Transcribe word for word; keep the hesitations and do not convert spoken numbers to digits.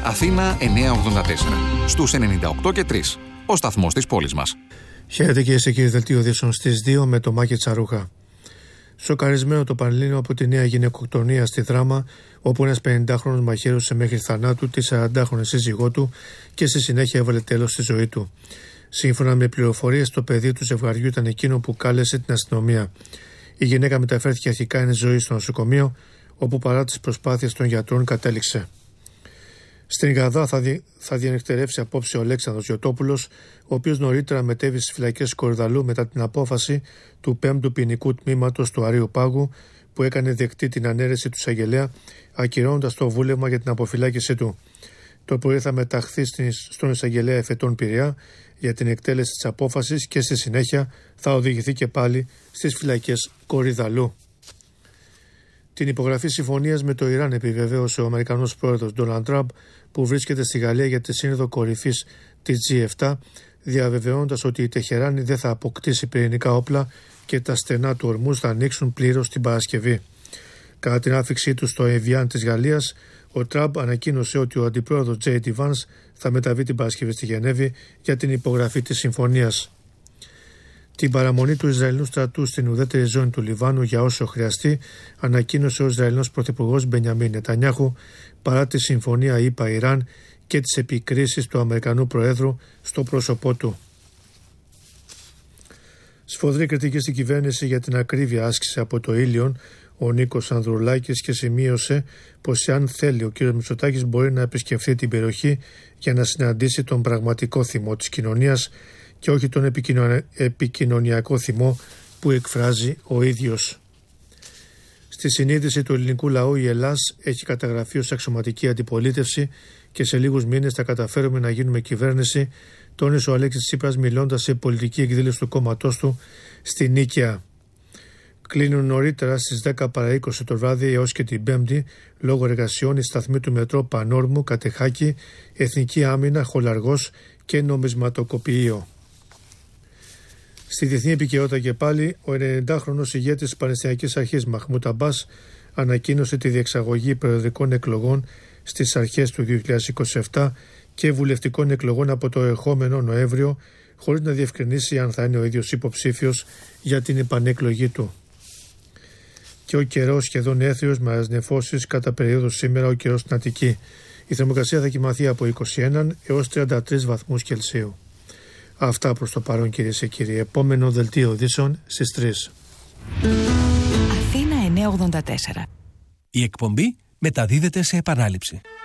Αθήνα εννιακόσια ογδόντα τέσσερα. Στους ενενήντα οκτώ και τρία. Ο σταθμός της πόλης μας. Χαίρετε κυρίες και κύριοι, δελτίο ειδήσεων στις δύο με το Μάκη Τσαρούχα. Σοκαρισμένο το Πανελλήνιο από τη νέα γυναικοκτονία στη Δράμα, όπου ένας πενηντάχρονος μαχαίρωσε μέχρι θανάτου τη σαραντάχρονη σύζυγό του και στη συνέχεια έβαλε τέλος στη ζωή του. Σύμφωνα με πληροφορίες, το παιδί του ζευγαριού ήταν εκείνο που κάλεσε την αστυνομία. Η γυναίκα μεταφέρθηκε αρχικά εν ζωή στο νοσοκομείο, όπου παρά τις προσπάθειες των γιατρών κατέληξε. Στην Γαδά θα, δι... θα διανυκτερεύσει απόψε ο Αλέξανδρος Γιωτόπουλος, ο οποίος νωρίτερα μετέβη στις φυλακές Κορυδαλού μετά την απόφαση του πέμπτου ποινικού τμήματος του Αρείου Πάγου, που έκανε δεκτή την ανέρεση του εισαγγελέα, ακυρώνοντας το βούλευμα για την αποφυλάκησή του. Το πρωί θα μεταχθεί στον εισαγγελέα Εφετών Πειραιά για την εκτέλεση της απόφασης και στη συνέχεια θα οδηγηθεί και πάλι στις φυλακές Κορυδαλού. Την υπογραφή συμφωνίας με το Ιράν επιβεβαίωσε ο Αμερικανός πρόεδρος Ντόναλντ Τραμπ, που βρίσκεται στη Γαλλία για τη σύνοδο κορυφής της τζι επτά, διαβεβαιώντας ότι η Τεχεράνη δεν θα αποκτήσει πυρηνικά όπλα και τα στενά του Ορμούζ θα ανοίξουν πλήρως την Παρασκευή. Κατά την άφηξή του στο Εβιάν της Γαλλίας, ο Τραμπ ανακοίνωσε ότι ο αντιπρόεδρος Τζέι ντι Βάνς θα μεταβεί την Παρασκευή στη Γενέβη για την υπογραφή της συμφωνίας. Την παραμονή του Ισραηλινού στρατού στην ουδέτερη ζώνη του Λιβάνου για όσο χρειαστεί, ανακοίνωσε ο Ισραηλινός πρωθυπουργός Μπενιαμίν Νετανιάχου, παρά τη συμφωνία ΗΠΑ-Ιράν και τις επικρίσεις του Αμερικανού Προέδρου στο πρόσωπό του. Σφοδρή κριτική στην κυβέρνηση για την ακρίβεια άσκηση από το Ήλιον ο Νίκος Ανδρουλάκης και σημείωσε πως αν θέλει ο κ. Μητσοτάκης μπορεί να επισκεφθεί την περιοχή για να συναντήσει τον πραγματικό θυμό της κοινωνίας και όχι τον επικοινωνιακό θυμό που εκφράζει ο ίδιος. Στη συνείδηση του ελληνικού λαού η Ελλάς έχει καταγραφεί ως αξιωματική αντιπολίτευση και σε λίγους μήνες θα καταφέρουμε να γίνουμε κυβέρνηση, τόνισε ο Αλέξης Τσίπρας μιλώντας σε πολιτική εκδήλωση του κόμματός του στη Νίκαια. Κλείνουν νωρίτερα στις δέκα παρά είκοσι το βράδυ έως και την Πέμπτη λόγω εργασιών οι σταθμοί του μετρό Πανόρμου, Κατεχάκη, Εθνική Άμυνα, Χολαργός και Νομισματοκοπηείο. Στη διεθνή επικαιρότητα και πάλι, ο ενενηντάχρονος ηγέτης της Παλαιστινιακής Αρχής Μαχμούντ Αμπάς ανακοίνωσε τη διεξαγωγή προεδρικών εκλογών στις αρχές του δύο χιλιάδες είκοσι επτά και βουλευτικών εκλογών από το ερχόμενο Νοέμβριο, χωρίς να διευκρινίσει αν θα είναι ο ίδιος υποψήφιος για την επανεκλογή του. Και ο καιρός σχεδόν έθριος με ασνεφώσεις κατά περίοδο σήμερα ο καιρός στην Αττική. Η θερμοκρασία θα κοιμαθεί από είκοσι ένα έως τριάντα τρεις βαθμούς Κελσίου. Αυτά προς το παρόν κυρίες και κύριοι. Επόμενο δελτίο ειδήσεων στις τρεις. Αθήνα εννιακόσια ογδόντα τέσσερα. Η εκπομπή μεταδίδεται σε επανάληψη.